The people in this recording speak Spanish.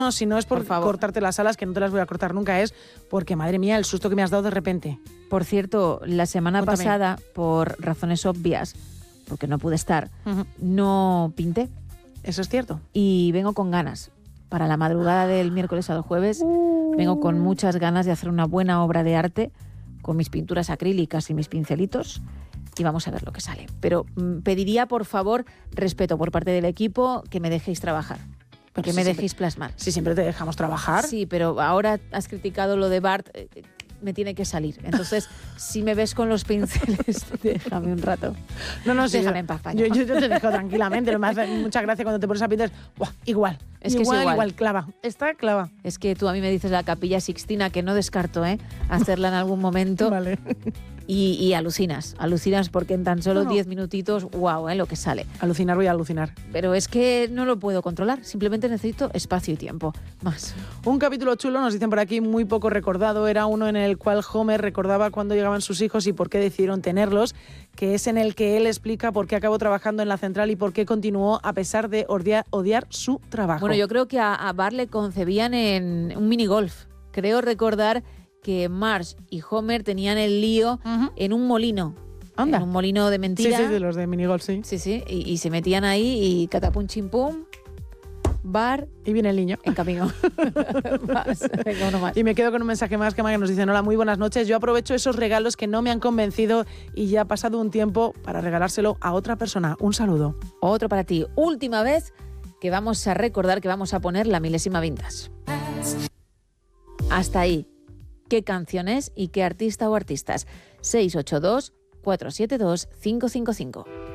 No, si no es por favor. cortarte las alas, que no te las voy a cortar nunca, es porque, madre mía, el susto que me has dado de repente. Por cierto, la semana Cuéntame. pasada, por razones obvias, porque no pude estar, Ujú. no pinté Eso es cierto. y vengo con ganas. Para la madrugada del miércoles al jueves, vengo con muchas ganas de hacer una buena obra de arte con mis pinturas acrílicas y mis pincelitos y vamos a ver lo que sale. Pero pediría, por favor, respeto por parte del equipo, que me dejéis trabajar, Pero que si me siempre- dejéis plasmar. Si siempre te dejamos trabajar. Sí, pero ahora has criticado lo de Bart, me tiene que salir. Entonces, si me ves con los pinceles, déjame un rato. No, sí, Déjame en paz, Paño. yo te dejo tranquilamente. Me hace mucha gracia cuando te pones a pintar. ¡Buah! Igual. Es que es igual. Clava. Está clava. Es que tú a mí me dices la Capilla Sixtina, que no descarto hacerla en algún momento, Vale. y alucinas porque en tan solo No. 10 minutitos, wow, lo que sale. Alucinar, voy a alucinar. Pero es que no lo puedo controlar, simplemente necesito espacio y tiempo. Más. Un capítulo chulo, nos dicen por aquí, muy poco recordado. Era uno en el cual Homer recordaba cuándo llegaban sus hijos y por qué decidieron tenerlos, que es en el que él explica por qué acabó trabajando en la central y por qué continuó a pesar de odiar su trabajo. Bueno, yo creo que a Bart le concebían en un minigolf. Creo recordar que Marge y Homer tenían el lío en un molino. Anda. En un molino de mentira. Sí, de los de minigolf, sí. Sí, y se metían ahí y catapum chimpum, Bart Y viene el niño. en camino. Más. Venga, uno más. Y me quedo con un mensaje más que nos dicen: hola, muy buenas noches. Yo aprovecho esos regalos que no me han convencido y ya ha pasado un tiempo para regalárselo a otra persona. Un saludo. Otro para ti. Última vez que vamos a recordar que vamos a poner la milésima vintage. Hasta ahí. ¿Qué canción es y qué artista o artistas? 682 472 555.